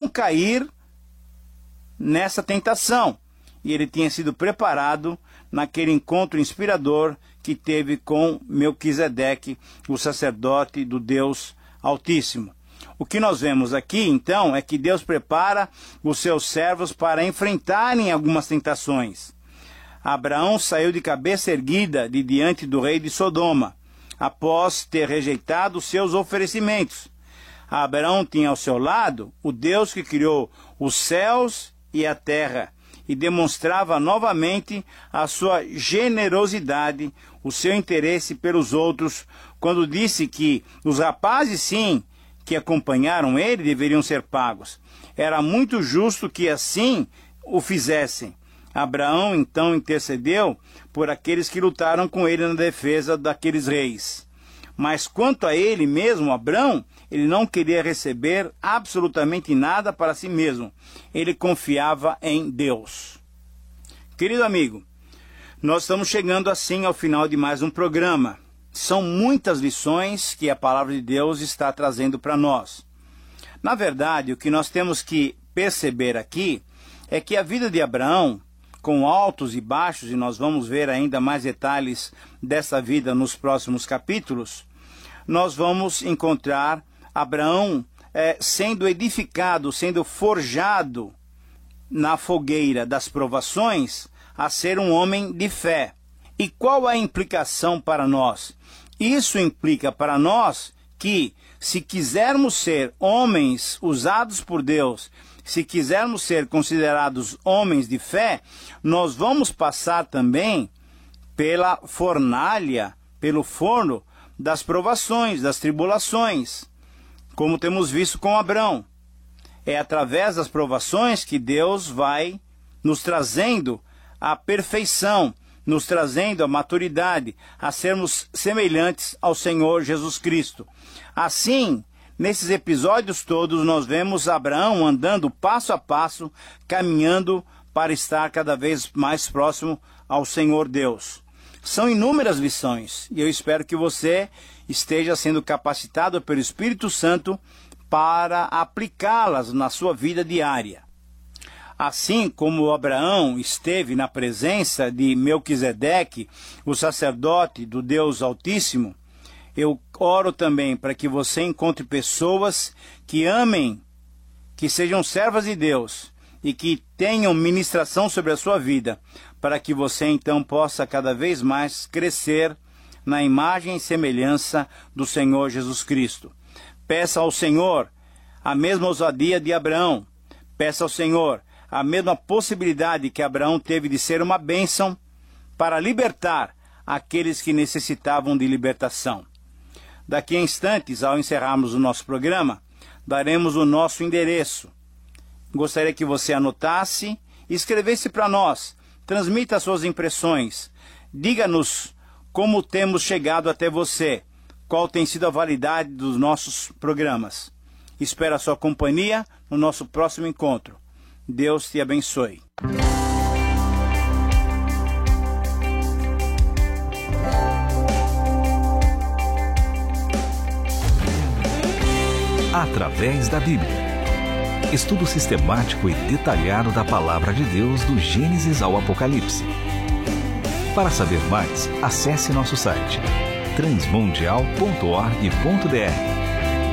cair nessa tentação. E ele tinha sido preparado naquele encontro inspirador que teve com Melquisedeque, o sacerdote do Deus Altíssimo. O que nós vemos aqui, então, é que Deus prepara os seus servos para enfrentarem algumas tentações. Abraão saiu de cabeça erguida de diante do rei de Sodoma, após ter rejeitado os seus oferecimentos. Abraão tinha ao seu lado o Deus que criou os céus e a terra, e demonstrava novamente a sua generosidade, o seu interesse pelos outros, quando disse que os rapazes, sim, que acompanharam ele, deveriam ser pagos. Era muito justo que assim o fizessem. Abraão, então, intercedeu por aqueles que lutaram com ele na defesa daqueles reis. Mas quanto a ele mesmo, Abraão, ele não queria receber absolutamente nada para si mesmo. Ele confiava em Deus. Querido amigo, nós estamos chegando assim ao final de mais um programa. São muitas lições que a palavra de Deus está trazendo para nós. Na verdade, o que nós temos que perceber aqui é que a vida de Abraão, com altos e baixos, e nós vamos ver ainda mais detalhes dessa vida nos próximos capítulos, nós vamos encontrar Abraão sendo edificado, sendo forjado na fogueira das provações a ser um homem de fé. E qual a implicação para nós? Isso implica para nós que, se quisermos ser homens usados por Deus, se quisermos ser considerados homens de fé, nós vamos passar também pela fornalha, pelo forno das provações, das tribulações, como temos visto com Abraão. É através das provações que Deus vai nos trazendo a perfeição, nos trazendo a maturidade, a sermos semelhantes ao Senhor Jesus Cristo. Assim, nesses episódios todos, nós vemos Abraão andando passo a passo, caminhando para estar cada vez mais próximo ao Senhor Deus. São inúmeras lições, e eu espero que você esteja sendo capacitado pelo Espírito Santo para aplicá-las na sua vida diária. Assim como Abraão esteve na presença de Melquisedeque, o sacerdote do Deus Altíssimo, eu oro também para que você encontre pessoas que amem, que sejam servas de Deus e que tenham ministração sobre a sua vida, para que você então possa cada vez mais crescer na imagem e semelhança do Senhor Jesus Cristo. Peça ao Senhor a mesma ousadia de Abraão. Peça ao Senhor a mesma possibilidade que Abraão teve de ser uma bênção para libertar aqueles que necessitavam de libertação. Daqui a instantes, ao encerrarmos o nosso programa, daremos o nosso endereço. Gostaria que você anotasse e escrevesse para nós. Transmita suas impressões. Diga-nos como temos chegado até você. Qual tem sido a validade dos nossos programas. Espero a sua companhia no nosso próximo encontro. Deus te abençoe. Através da Bíblia. Estudo sistemático e detalhado da Palavra de Deus do Gênesis ao Apocalipse. Para saber mais, acesse nosso site transmundial.org.br.